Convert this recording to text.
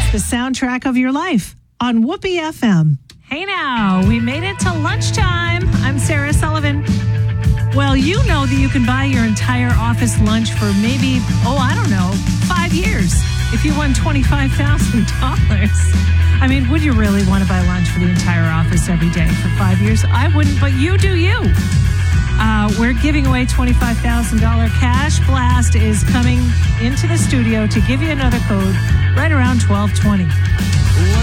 the soundtrack of your life on Whoopee FM. Hey now, we made it to lunchtime. I'm Sarah Sullivan. Well, you know that you can buy your entire office lunch for maybe, 5 years if you won $25,000. I mean, would you really want to buy lunch for the entire office every day for 5 years? I wouldn't, but you do you. We're giving away $25,000 cash. Blast is coming into the studio to give you another code right around 12:20.